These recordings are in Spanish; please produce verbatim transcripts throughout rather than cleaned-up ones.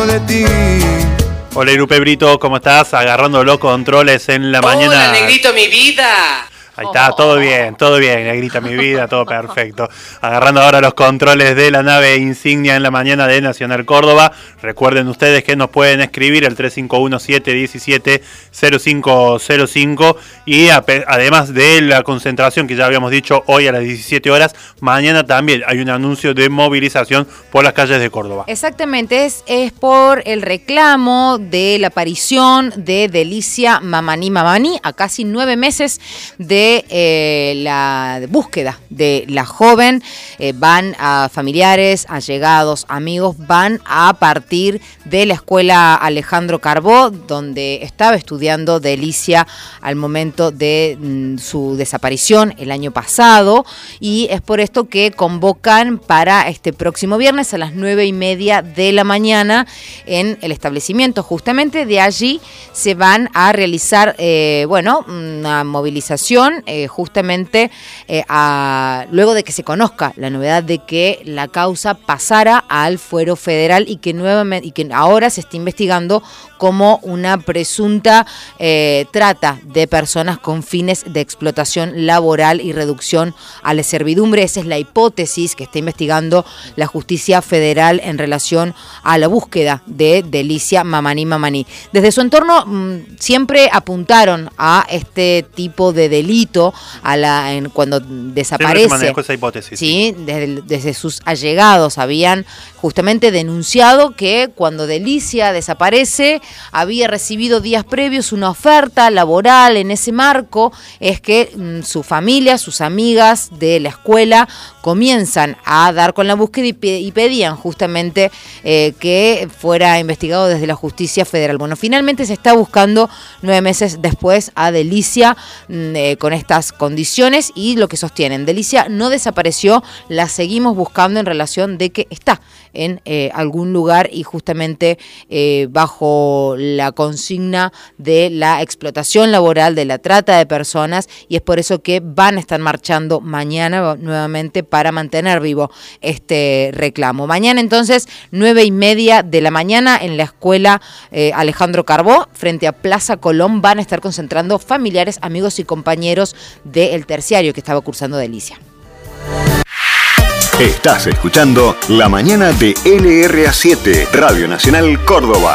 extraño de ti. Hola Irupe Brito, ¿cómo estás? Agarrando los controles en la Hola, mañana. Hola, negrito, mi vida. Ahí está, todo bien, todo bien, negrita mi vida, todo perfecto. Agarrando ahora los controles de la nave insignia en la mañana de Nacional Córdoba. Recuerden ustedes que nos pueden escribir el tres cinco uno, siete uno siete, cero cinco cero cinco y además de la concentración que ya habíamos dicho hoy a las diecisiete horas, mañana también hay un anuncio de movilización por las calles de Córdoba. Exactamente, es, es por el reclamo de la aparición de Delicia Mamani Mamani a casi nueve meses de De, eh, la búsqueda de la joven. Eh, van a familiares, allegados, amigos, van a partir de la escuela Alejandro Carbó, donde estaba estudiando Delicia al momento de mm, su desaparición el año pasado, y es por esto que convocan para este próximo viernes a las nueve y media de la mañana en el establecimiento. Justamente de allí se van a realizar eh, bueno, una movilización Eh, justamente eh, a, luego de que se conozca la novedad de que la causa pasara al fuero federal y que nuevamente y que ahora se está investigando como una presunta eh, trata de personas con fines de explotación laboral y reducción a la servidumbre. Esa es la hipótesis que está investigando la justicia federal en relación a la búsqueda de Delicia Mamani Mamani. Desde su entorno mmm, siempre apuntaron a este tipo de delito a la en, cuando desaparece. Esa hipótesis, sí, sí. Desde, desde sus allegados habían justamente denunciado que cuando Delicia desaparece había recibido días previos una oferta laboral. En ese marco es que mmm, su familia, sus amigas de la escuela comienzan a dar con la búsqueda y, pe- y pedían justamente eh, que fuera investigado desde la justicia federal. Bueno, finalmente se está buscando nueve meses después a Delicia mmm, eh, con estas condiciones, y lo que sostienen: Delicia no desapareció, la seguimos buscando en relación de que está en eh, algún lugar y justamente eh, bajo la consigna de la explotación laboral, de la trata de personas, y es por eso que van a estar marchando mañana nuevamente para mantener vivo este reclamo. Mañana entonces, nueve y media de la mañana en la escuela eh, Alejandro Carbó, frente a Plaza Colón, van a estar concentrando familiares, amigos y compañeros del terciario que estaba cursando Delicia. Estás escuchando La Mañana de L R A siete, Radio Nacional Córdoba.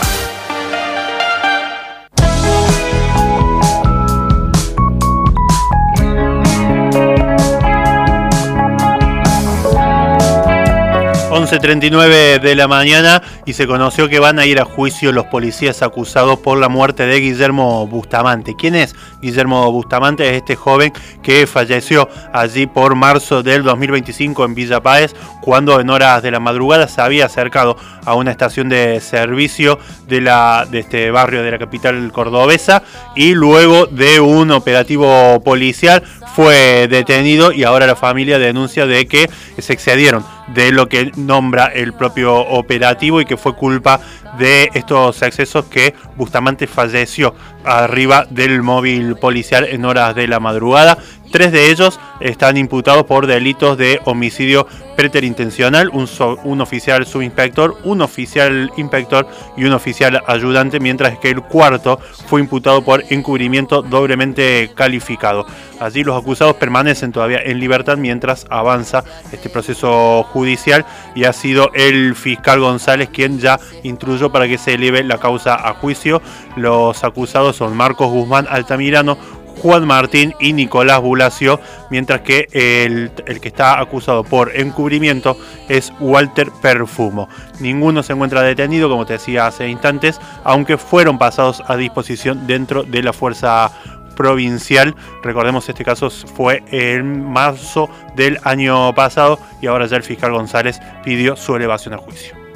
once treinta y nueve de la mañana y se conoció que van a ir a juicio los policías acusados por la muerte de Guillermo Bustamante. ¿Quién es Guillermo Bustamante? Es este joven que falleció allí por marzo del dos mil veinticinco en Villa Páez, cuando en horas de la madrugada se había acercado a una estación de servicio de, la, de este barrio de la capital cordobesa, y luego de un operativo policial fue detenido, y ahora la familia denuncia de que se excedieron de lo que nombra el propio operativo y que fue culpa de estos excesos que Bustamante falleció arriba del móvil policial en horas de la madrugada. Tres de ellos están imputados por delitos de homicidio preterintencional, un, so, un oficial subinspector, un oficial inspector y un oficial ayudante, mientras que el cuarto fue imputado por encubrimiento doblemente calificado. Allí los acusados permanecen todavía en libertad mientras avanza este proceso judicial, y ha sido el fiscal González quien ya instruyó para que se eleve la causa a juicio. Los acusados son Marcos Guzmán Altamirano, Juan Martín y Nicolás Bulacio, mientras que el, el que está acusado por encubrimiento es Walter Perfumo. Ninguno se encuentra detenido, como te decía hace instantes, aunque fueron pasados a disposición dentro de la fuerza provincial. Recordemos, este caso fue en marzo del año pasado y ahora ya el fiscal González pidió su elevación a juicio.